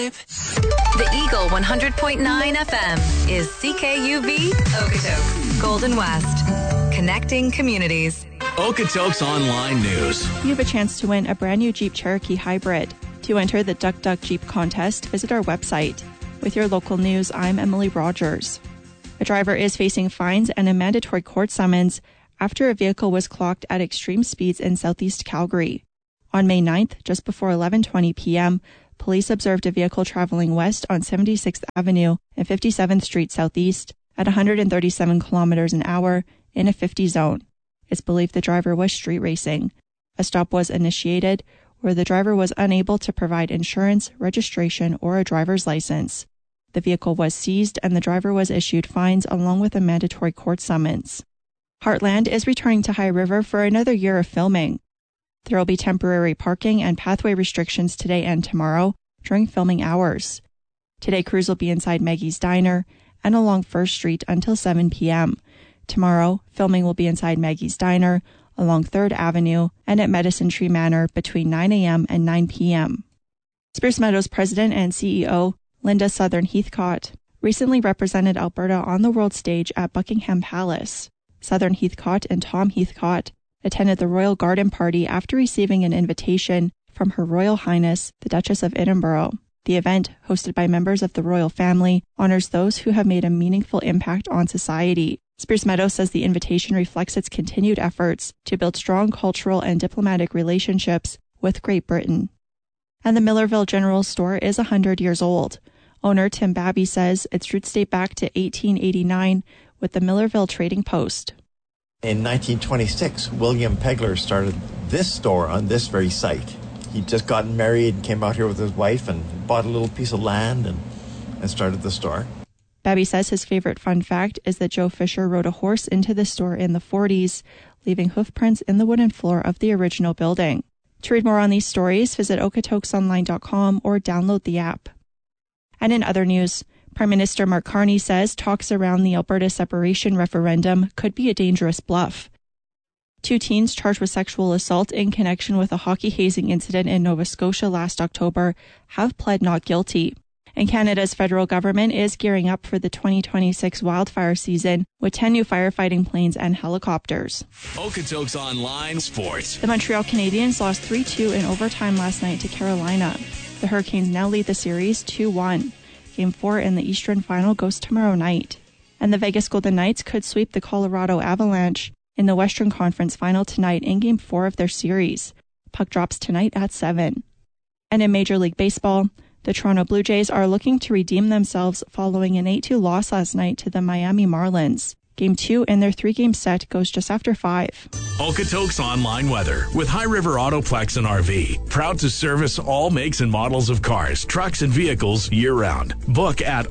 drive. The Eagle 100.9 FM is CKUV Okotoks, Golden West. Connecting communities. Okotoks Online News. You have a chance to win a brand new Jeep Cherokee Hybrid. To enter the Duck Duck Jeep contest, visit our website. With your local news, I'm Emily Rogers. A driver is facing fines and a mandatory court summons after a vehicle was clocked at extreme speeds in southeast Calgary. On May 9th, just before 11:20 p.m., police observed a vehicle traveling west on 76th Avenue and 57th Street Southeast at 137 kilometers an hour in a 50 zone. It's believed the driver was street racing. A stop was initiated where the driver was unable to provide insurance, registration, or a driver's license. The vehicle was seized and the driver was issued fines along with a mandatory court summons. Heartland is returning to High River for another year of filming. There will be temporary parking and pathway restrictions today and tomorrow during filming hours. Today, crews will be inside Maggie's Diner and along First Street until 7 p.m. Tomorrow, filming will be inside Maggie's Diner, along 3rd Avenue, and at Medicine Tree Manor between 9 a.m. and 9 p.m. Spruce Meadows President and CEO Linda Southern Heathcott recently represented Alberta on the world stage at Buckingham Palace. Southern Heathcott and Tom Heathcott attended the Royal Garden Party after receiving an invitation from Her Royal Highness, the Duchess of Edinburgh. The event, hosted by members of the royal family, honors those who have made a meaningful impact on society. Spruce Meadows says the invitation reflects its continued efforts to build strong cultural and diplomatic relationships with Great Britain. And the Millerville General Store is 100 years old. Owner Tim Babby says its roots date back to 1889 with the Millerville Trading Post. In 1926, William Pegler started this store on this very site. He'd just gotten married and came out here with his wife and bought a little piece of land and started the store. Babby says his favorite fun fact is that Joe Fisher rode a horse into the store in the 40s, leaving hoof prints in the wooden floor of the original building. To read more on these stories, visit okotoksonline.com or download the app. And in other news, Prime Minister Mark Carney says talks around the Alberta separation referendum could be a dangerous bluff. 2 teens charged with sexual assault in connection with a hockey hazing incident in Nova Scotia last October have pled not guilty. And Canada's federal government is gearing up for the 2026 wildfire season with 10 new firefighting planes and helicopters. Okotoks Online Sports. The Montreal Canadiens lost 3-2 in overtime last night to Carolina. The Hurricanes now lead the series 2-1. Game 4 in the Eastern Final goes tomorrow night. And the Vegas Golden Knights could sweep the Colorado Avalanche in the Western Conference Final tonight in Game 4 of their series. Puck drops tonight at 7. And in Major League Baseball, the Toronto Blue Jays are looking to redeem themselves following an 8-2 loss last night to the Miami Marlins. Game 2 in their 3-game set goes just after 5. Okotoks Online Weather with High River Autoplex and RV. Proud to service all makes and models of cars, trucks, and vehicles year-round. Book at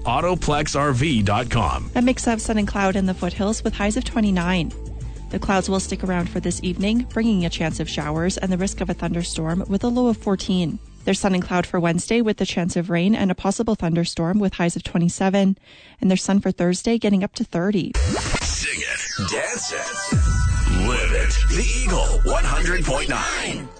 autoplexrv.com. A mix of sun and cloud in the foothills with highs of 29. The clouds will stick around for this evening, bringing a chance of showers and the risk of a thunderstorm with a low of 14. There's sun and cloud for Wednesday with the chance of rain and a possible thunderstorm with highs of 27. And there's sun for Thursday getting up to 30. Sing it, dance it, live it. The Eagle 100.9.